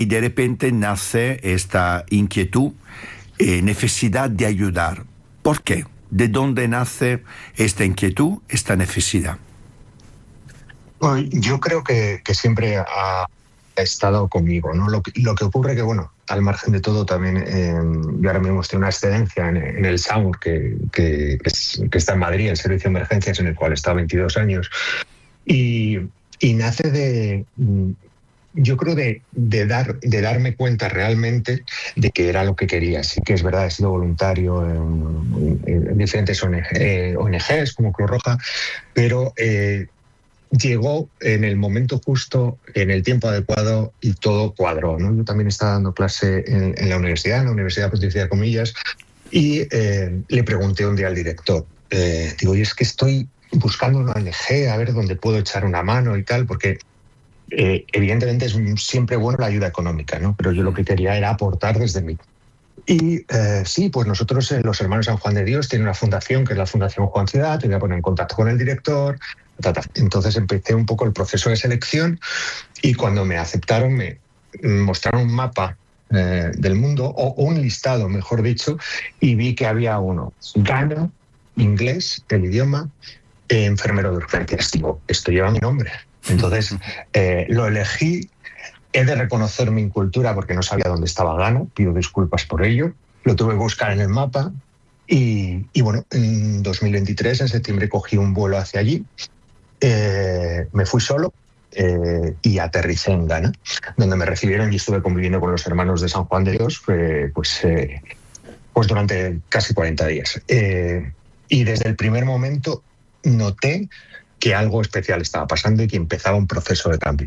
y de repente nace esta inquietud, necesidad de ayudar. ¿Por qué? ¿De dónde nace esta inquietud, esta necesidad? Bueno, yo creo que siempre ha estado conmigo, ¿no? Lo que ocurre que, bueno, al margen de todo, también yo ahora mismo estoy en una excedencia en el SAMUR, que está en Madrid, el Servicio de Emergencias, en el cual he estado 22 años. Y nace yo creo de darme cuenta realmente de que era lo que quería. Sí que es verdad, he sido voluntario en diferentes ONGs como Cruz Roja, pero llegó en el momento justo, en el tiempo adecuado, y todo cuadró, ¿no? Yo también estaba dando clase en la Universidad Pontificia de Comillas, y le pregunté un día al director, digo, y es que estoy buscando una ONG, a ver dónde puedo echar una mano y tal, porque evidentemente es siempre bueno la ayuda económica, ¿no? Pero yo lo que quería era aportar desde mí. Y sí, pues nosotros, los Hermanos San Juan de Dios, tienen una fundación que es la Fundación Juan Ciudad. Te voy a poner en contacto con el director. Entonces empecé un poco el proceso de selección, y cuando me aceptaron me mostraron un mapa del mundo, o un listado, mejor dicho, y vi que había uno, gano, inglés, el idioma, enfermero de urgencias. Digo, esto lleva mi nombre. Entonces lo elegí. He de reconocer mi incultura porque no sabía dónde estaba Ghana, pido disculpas por ello. Lo tuve que buscar en el mapa y bueno, en 2023, en septiembre, cogí un vuelo hacia allí. Me fui solo y aterricé en Ghana, donde me recibieron y estuve conviviendo con los Hermanos de San Juan de Dios pues durante casi 40 días. Y desde el primer momento noté que algo especial estaba pasando y que empezaba un proceso de cambio.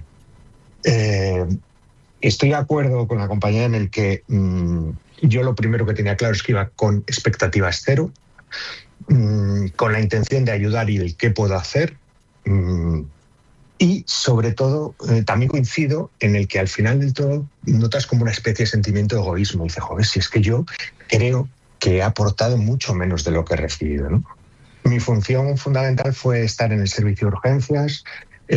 Estoy de acuerdo con la compañía en el que yo lo primero que tenía claro es que iba con expectativas cero, con la intención de ayudar y del qué puedo hacer, y sobre todo también coincido en el que al final del todo notas como una especie de sentimiento de egoísmo. Y dices, joder, si es que yo creo que he aportado mucho menos de lo que he recibido, ¿no? Mi función fundamental fue estar en el servicio de urgencias,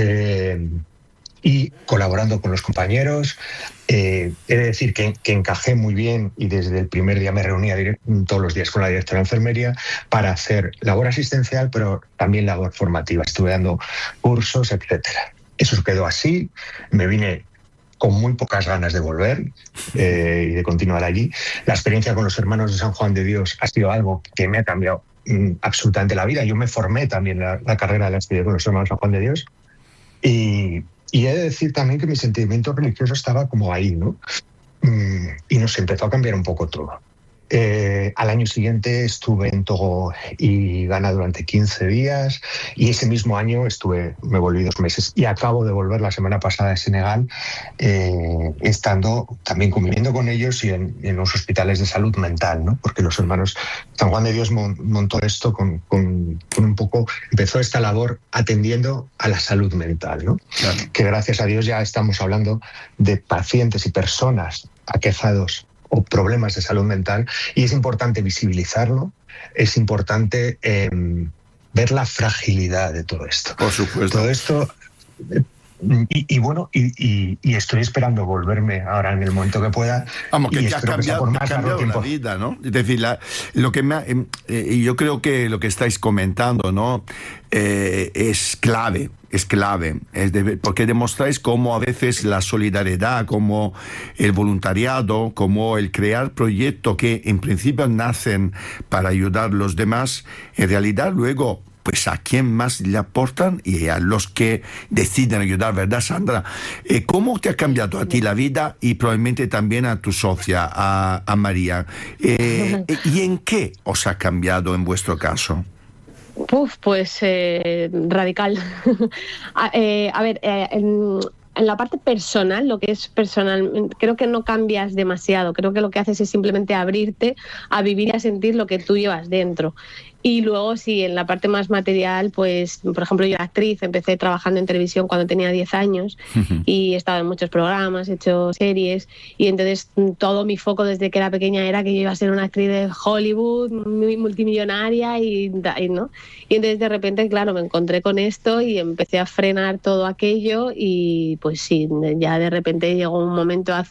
y colaborando con los compañeros. He de decir que encajé muy bien, y desde el primer día me reunía todos los días con la directora de enfermería para hacer labor asistencial, pero también labor formativa. Estuve dando cursos, etcétera. Eso quedó así. Me vine con muy pocas ganas de volver y de continuar allí. La experiencia con los Hermanos de San Juan de Dios ha sido algo que me ha cambiado absolutamente la vida. Yo me formé también la carrera de la estudié con los Hermanos de San Juan de Dios, y he de decir también que mi sentimiento religioso estaba como ahí, ¿no? Y nos empezó a cambiar un poco todo. Al año siguiente estuve en Togo y Ghana durante 15 días, y ese mismo año me volví 2 meses, y acabo de volver la semana pasada de Senegal, estando también conviviendo con ellos y en los hospitales de salud mental, ¿no? Porque los Hermanos San Juan de Dios montó esto con un poco, empezó esta labor atendiendo a la salud mental, ¿no? Claro. Que gracias a Dios ya estamos hablando de pacientes y personas aquejados o problemas de salud mental, y es importante visibilizarlo, es importante ver la fragilidad de todo esto. Por supuesto. Todo esto, y bueno, y estoy esperando volverme ahora en el momento que pueda. Vamos, que te ha cambiado la vida, ¿no? Es decir, lo que yo creo que lo que estáis comentando, ¿no? Es clave. Porque demostráis cómo a veces la solidaridad, como el voluntariado, como el crear proyectos que en principio nacen para ayudar a los demás, en realidad luego pues a quién más le aportan y a los que deciden ayudar, ¿verdad, Sandra? ¿Cómo te ha cambiado a ti la vida y probablemente también a tu socia, a María? ¿Y en qué os ha cambiado en vuestro caso? Pues radical. A ver, en la parte personal, lo que es personal, creo que no cambias demasiado. Creo que lo que haces es simplemente abrirte a vivir y a sentir lo que tú llevas dentro. Y luego, sí, en la parte más material, pues, por ejemplo, yo era actriz, empecé trabajando en televisión cuando tenía 10 años y he estado en muchos programas, he hecho series, y entonces todo mi foco desde que era pequeña era que yo iba a ser una actriz de Hollywood, muy multimillonaria ¿no? Y entonces de repente, claro, me encontré con esto y empecé a frenar todo aquello, y pues sí, ya de repente llegó un momento